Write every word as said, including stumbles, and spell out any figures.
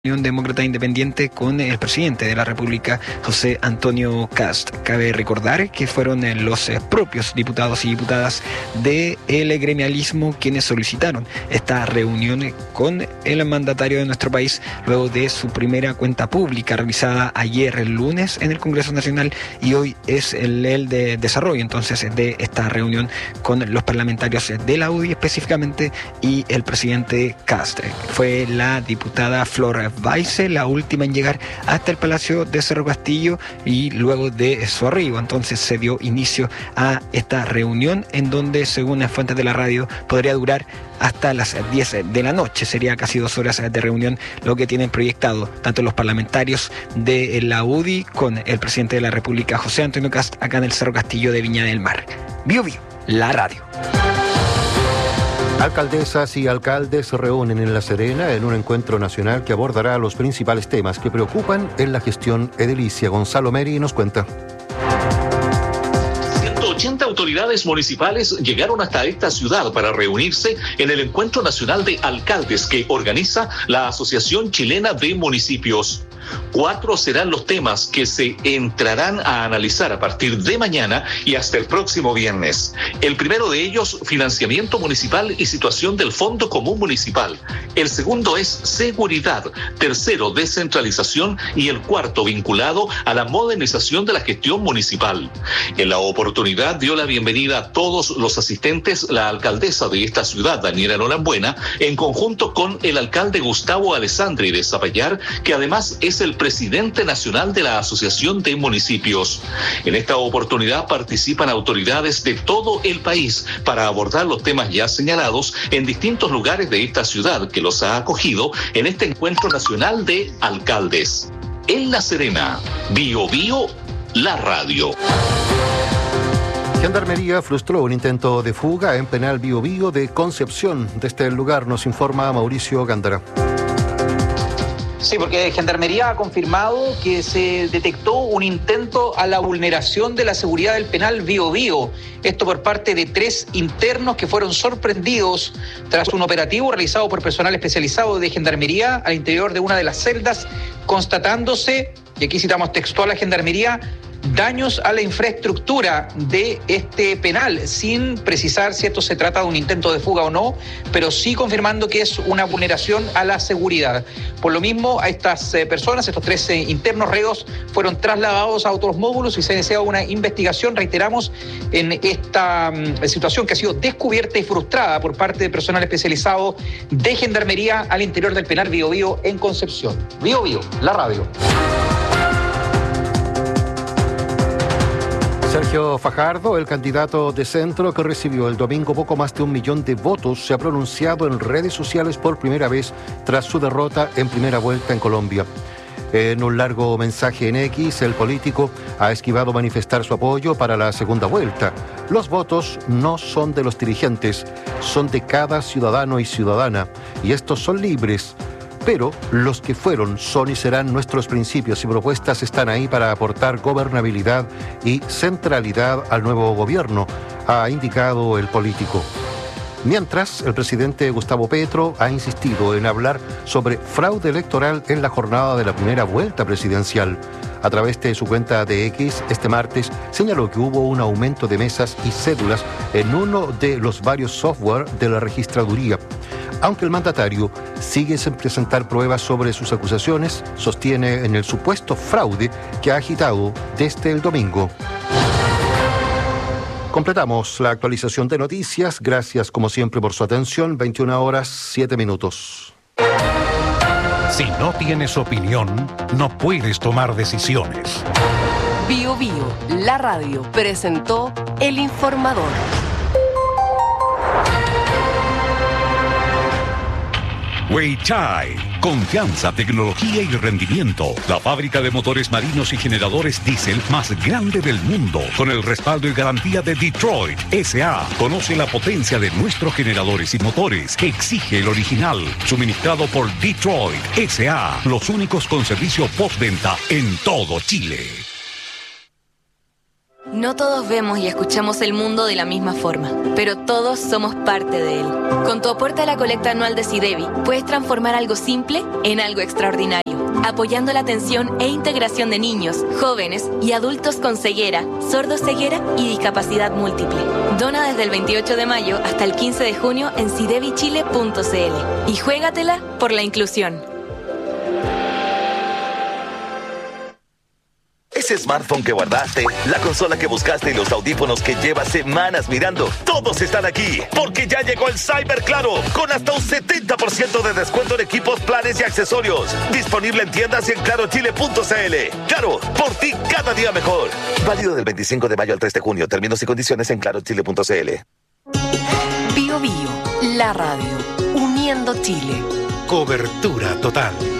Unión Demócrata Independiente con el presidente de la República, José Antonio Kast. Cabe recordar que fueron los propios diputados y diputadas del gremialismo quienes solicitaron esta reunión con el mandatario de nuestro país luego de su primera cuenta pública realizada ayer el lunes en el Congreso Nacional, y hoy es el, el de desarrollo entonces de esta reunión con los parlamentarios de la U D I específicamente y el presidente Kast. Fue la diputada Flor Weise la última en llegar hasta el Palacio de Cerro Castillo, y luego de su arribo entonces se dio inicio a esta reunión en donde, según las fuentes de la radio, podría durar hasta las diez de la noche. Sería casi dos horas de reunión lo que tienen proyectado tanto los parlamentarios de la U D I con el presidente de la República, José Antonio Kast, acá en el Cerro Castillo de Viña del Mar. Bio Bio, la radio. Alcaldesas y alcaldes se reúnen en La Serena en un encuentro nacional que abordará los principales temas que preocupan en la gestión edilicia. Gonzalo Meri nos cuenta. ciento ochenta autoridades municipales llegaron hasta esta ciudad para reunirse en el Encuentro Nacional de Alcaldes que organiza la Asociación Chilena de Municipios. Cuatro serán los temas que se entrarán a analizar a partir de mañana y hasta el próximo viernes. El primero de ellos, financiamiento municipal y situación del Fondo Común Municipal. El segundo es seguridad. Tercero, descentralización. Y el cuarto, vinculado a la modernización de la gestión municipal. En la oportunidad dio la bienvenida a todos los asistentes la alcaldesa de esta ciudad, Daniela Norambuena, en conjunto con el alcalde Gustavo Alessandri de Zapallar, que además es el presidente nacional de la Asociación de Municipios. En esta oportunidad participan autoridades de todo el país para abordar los temas ya señalados en distintos lugares de esta ciudad que los ha acogido en este Encuentro Nacional de Alcaldes. En La Serena, Bio Bio, la radio. Gendarmería frustró un intento de fuga en penal Bio Bio de Concepción. De este lugar nos informa Mauricio Gándara. Sí, porque Gendarmería ha confirmado que se detectó un intento a la vulneración de la seguridad del penal Bio Bio. Esto por parte de tres internos que fueron sorprendidos tras un operativo realizado por personal especializado de Gendarmería al interior de una de las celdas, constatándose, y aquí citamos textual a Gendarmería, daños a la infraestructura de este penal, sin precisar si esto se trata de un intento de fuga o no, pero sí confirmando que es una vulneración a la seguridad. Por lo mismo, a estas eh, personas, estos tres eh, internos reos, fueron trasladados a otros módulos y se ha iniciado una investigación, reiteramos, en esta um, situación que ha sido descubierta y frustrada por parte de personal especializado de Gendarmería al interior del penal Bio Bio en Concepción. Bio Bio, la radio. Sergio Fajardo, el candidato de centro que recibió el domingo poco más de un millón de votos, se ha pronunciado en redes sociales por primera vez tras su derrota en primera vuelta en Colombia. En un largo mensaje en X, el político ha esquivado manifestar su apoyo para la segunda vuelta. Los votos no son de los dirigentes, son de cada ciudadano y ciudadana, y estos son libres. Pero los que fueron, son y serán nuestros principios y propuestas están ahí para aportar gobernabilidad y centralidad al nuevo gobierno, ha indicado el político. Mientras, el presidente Gustavo Petro ha insistido en hablar sobre fraude electoral en la jornada de la primera vuelta presidencial. A través de su cuenta de X, este martes, señaló que hubo un aumento de mesas y cédulas en uno de los varios software de la registraduría. Aunque el mandatario sigue sin presentar pruebas sobre sus acusaciones, sostiene en el supuesto fraude que ha agitado desde el domingo. Completamos la actualización de noticias. Gracias, como siempre, por su atención. veintiuna horas, siete minutos. Si no tienes opinión, no puedes tomar decisiones. Bio Bio, la radio, presentó El Informador. Weichai, confianza, tecnología y rendimiento. La fábrica de motores marinos y generadores diésel más grande del mundo, con el respaldo y garantía de Detroit S A Conoce la potencia de nuestros generadores y motores. Exige el original, suministrado por Detroit S A Los únicos con servicio postventa en todo Chile. No todos vemos y escuchamos el mundo de la misma forma, pero todos somos parte de él. Con tu aporte a la colecta anual de SIDEBI, puedes transformar algo simple en algo extraordinario, apoyando la atención e integración de niños, jóvenes y adultos con ceguera, sordoceguera y discapacidad múltiple. Dona desde el veintiocho de mayo hasta el quince de junio en sidebi chile punto c l y juégatela por la inclusión. Ese smartphone que guardaste, la consola que buscaste y los audífonos que llevas semanas mirando, todos están aquí, porque ya llegó el Cyber Claro, con hasta un setenta por ciento de descuento en equipos, planes y accesorios. Disponible en tiendas y en claro chile punto c l. Claro, por ti cada día mejor. Válido del veinticinco de mayo al tres de junio. Términos y condiciones en claro chile punto c l. Bio Bio, la radio, uniendo Chile. Cobertura total.